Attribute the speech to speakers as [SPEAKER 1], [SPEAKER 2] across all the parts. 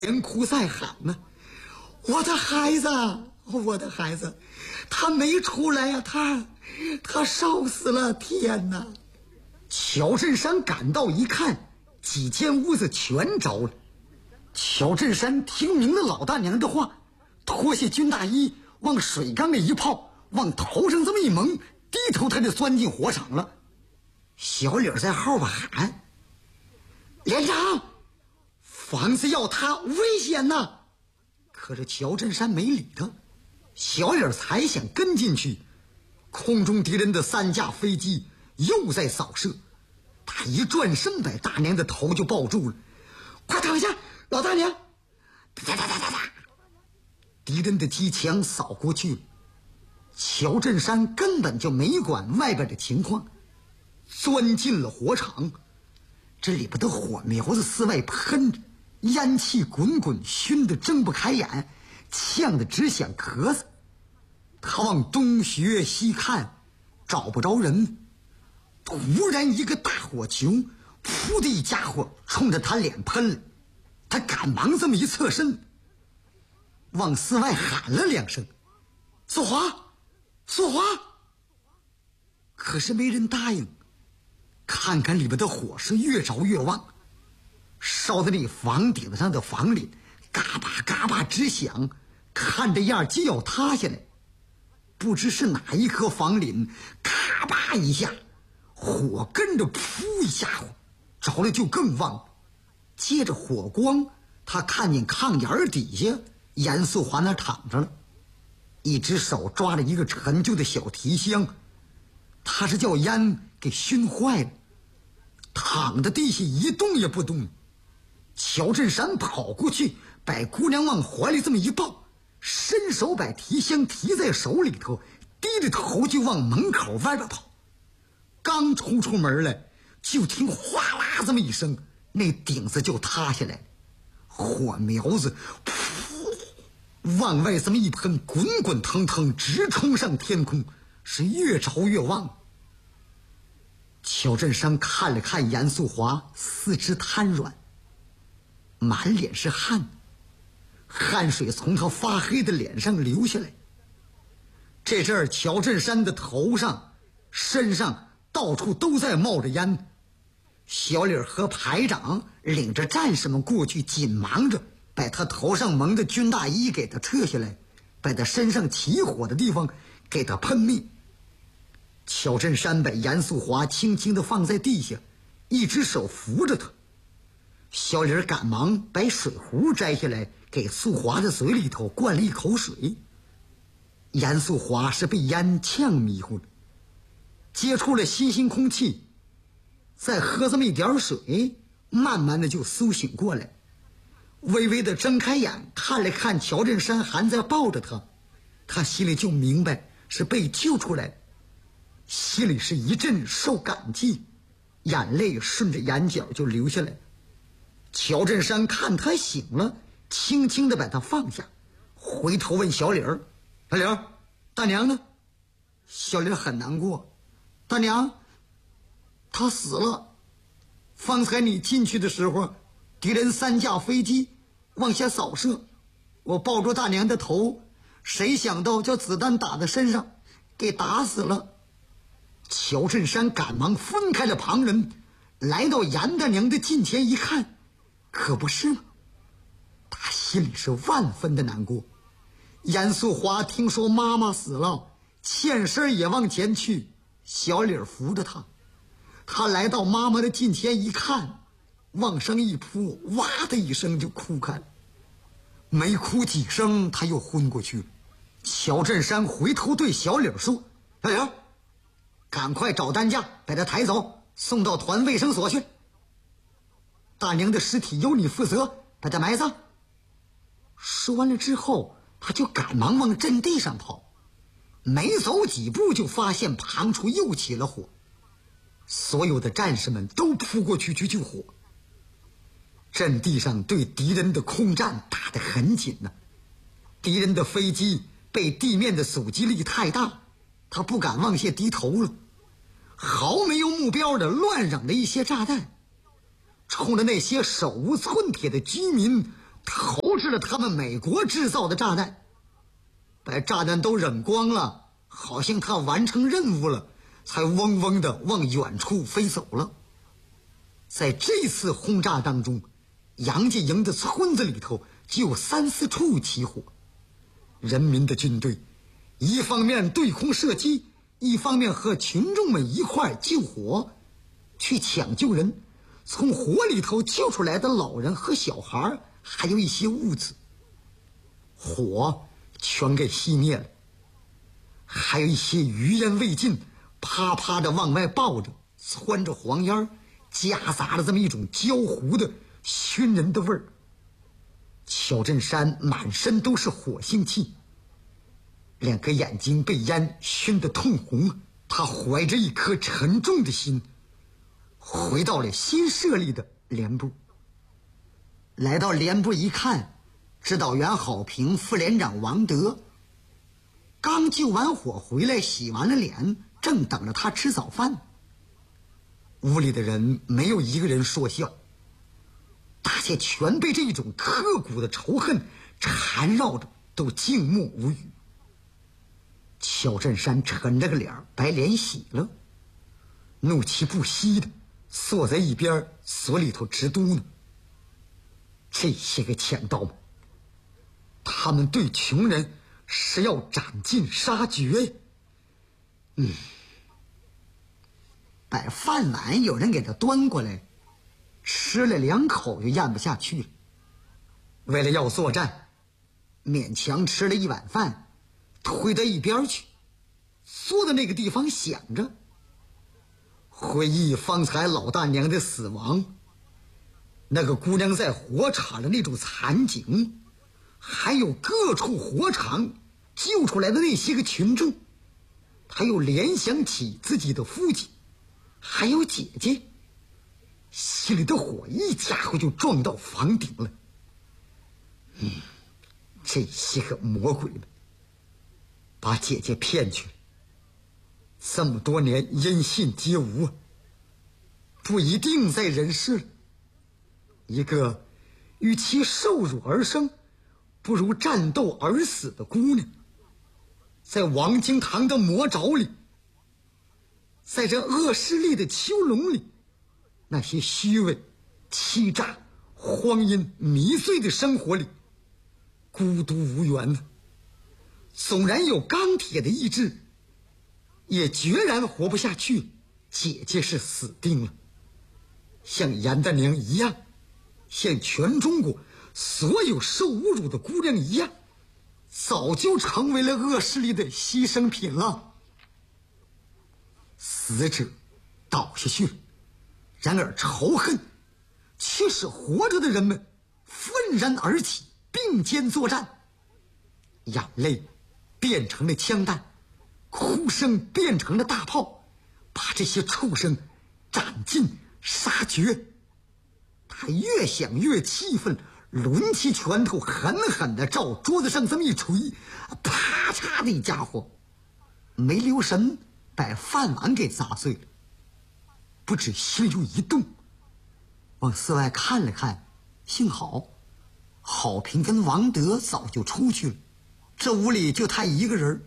[SPEAKER 1] 连哭带喊呢：“我的孩子，我的孩子，他没出来呀、他烧死了！天哪！”乔振山赶到一看，几间屋子全着了。乔振山听明了老大娘的话，脱下军大衣，往水缸里一泡，往头上这么一蒙，低头他就钻进火场了。小李在后边喊：“连长，房子要塌，危险呐！”可是乔振山没理他。小李才想跟进去，空中敌人的3架飞机又在扫射，他一转身把大娘的头就抱住了。“快躺下，老大娘！”哒哒哒哒哒，敌人的机枪扫过去了。乔振山根本就没管外边的情况，钻进了火场。这里边的火苗子四外喷着，烟气滚滚，熏得睁不开眼，呛得只想咳嗽。他往东学西看，找不着人。突然一个大火球噗的一家伙冲着他脸喷了，他赶忙这么一侧身，往四外喊了2声：“素华，素华！”可是没人答应。看看里边的火是越着越旺，烧的那房顶子上的房檩嘎巴嘎巴直响，看这样就要塌下来。不知是哪一颗房檩咔吧一下，火跟着噗一下着了就更旺。接着火光，他看见炕沿底下严素华那躺着了，一只手抓着一个陈旧的小提箱，他是叫烟给熏坏了，躺在地下一动也不动。乔振山跑过去，把姑娘往怀里这么一抱，伸手把提箱提在手里头，低着头就往门口外边跑。刚出门来，就听哗啦这么一声，那顶子就塌下来了，火苗子噗往外这么一喷，滚滚腾腾直冲上天空，是越着越旺。乔振山看了看严素华，四肢瘫软，满脸是汗，汗水从他发黑的脸上流下来。这阵儿乔振山的头上身上到处都在冒着烟。小李和排长领着战士们过去，紧忙着把他头上蒙的军大衣给他撤下来，把他身上起火的地方给他喷灭。乔振山把严素华轻轻地放在地下，一只手扶着他。小李赶忙把水壶摘下来，给素华的嘴里头灌了一口水。严素华是被烟呛迷糊了，接触了新鲜空气，再喝这么一点水，慢慢的就苏醒过来，微微的睁开眼，看了看乔振山还在抱着他，他心里就明白是被救出来，心里是一阵受感激，眼泪顺着眼角就流下来。乔振山看他醒了，轻轻地把他放下，回头问小李儿：“小李儿，大娘呢？”小李很难过：“大娘，他死了。方才你进去的时候，敌人3架飞机往下扫射，我抱住大娘的头，谁想到叫子弹打在身上，给打死了。”乔振山赶忙分开了旁人，来到严大娘的近前一看，可不是吗？他心里是万分的难过。严素华听说妈妈死了，欠身也往前去，小李扶着他。他来到妈妈的近前一看，往上一扑，哇的一声就哭开了。没哭几声，他又昏过去了。乔振山回头对小李说：“小李，赶快找担架把他抬走，送到团卫生所去。大娘的尸体由你负责，把他埋葬。”说完了之后，他就赶忙往阵地上跑，没走几步就发现旁处又起了火，所有的战士们都扑过去去救火。阵地上对敌人的空战打得很紧呢，敌人的飞机被地面的阻击力太大，他不敢往下低头了，毫没有目标的乱扔了一些炸弹，冲着那些手无寸铁的居民投掷了他们美国制造的炸弹，把炸弹都扔光了，好像他完成任务了，才嗡嗡的往远处飞走了。在这次轰炸当中，杨家营的村子里头就有3-4处起火。人民的军队一方面对空射击，一方面和群众们一块救火，去抢救人，从火里头救出来的老人和小孩，还有一些物资，火全给熄灭了。还有一些余烟未尽，啪啪的往外爆着，窜着黄烟，夹杂了这么一种焦糊的熏人的味儿。乔振山满身都是火星气，2个眼睛被烟熏得通红。他怀着一颗沉重的心，回到了新设立的连部。来到连部一看，指导员郝平、副连长王德刚救完火回来，洗完了脸，正等着他吃早饭。屋里的人没有一个人说笑，大家全被这种刻骨的仇恨缠绕着，都静默无语。乔振山沉着个脸，把脸洗了，怒气不息的缩在一边，锁里头直嘟囔：这些个强盗们，他们对穷人是要斩尽杀绝。把饭碗有人给他端过来，吃了2口就咽不下去了。为了要作战，勉强吃了1碗饭，推到一边去，坐在那个地方想着，回忆方才老大娘的死亡，那个姑娘在火场的那种惨景，还有各处火场救出来的那些个群众，他又联想起自己的父亲还有姐姐，心里的火一家伙就撞到房顶了。这些个魔鬼们把姐姐骗去了，这么多年音信皆无，不一定在人世了。一个与其受辱而生，不如战斗而死的姑娘，在王经堂的魔爪里，在这恶势力的囚笼里，那些虚伪、欺诈、荒淫、迷醉的生活里，孤独无援的，纵然有钢铁的意志，也决然活不下去。姐姐是死定了，像严大娘一样，像全中国所有受侮辱的姑娘一样，早就成为了恶势力的牺牲品了。死者倒下去了，然而仇恨却使活着的人们愤然而起，并肩作战。眼泪变成了枪弹，哭声变成了大炮，把这些畜生斩尽杀绝。他越想越气愤，抡起拳头狠狠地照桌子上这么一捶，啪嚓的一家伙，没留神把饭碗给砸碎了。不止心就一动，往寺外看了看，幸好郝平跟王德早就出去了，这屋里就他一个人。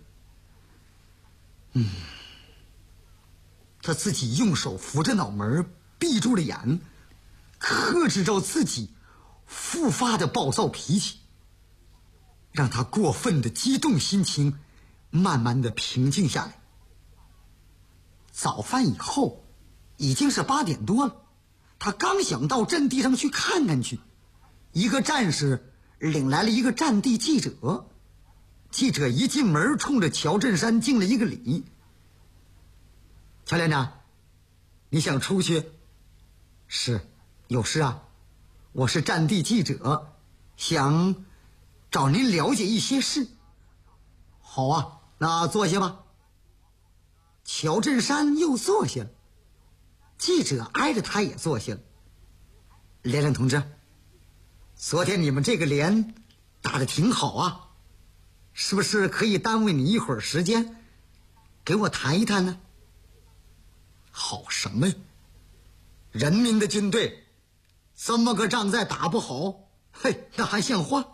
[SPEAKER 1] 他自己用手扶着脑门，闭住了眼，克制着自己复发的暴躁脾气，让他过分的激动心情慢慢的平静下来。早饭以后已经是8点多了，他刚想到阵地上去看看去，一个战士领来了一个战地记者。记者一进门，冲着乔振山敬了一个礼：乔连长，你想出去？是，有事啊，我是战地记者，想找您了解一些事。好啊，那坐下吧。乔振山又坐下了，记者挨着他也坐下了。连长同志，昨天你们这个连打得挺好啊，是不是可以耽误你一会儿时间，给我谈一谈呢？好什么呀？人民的军队这么个仗再打不好， 嘿，那还像话？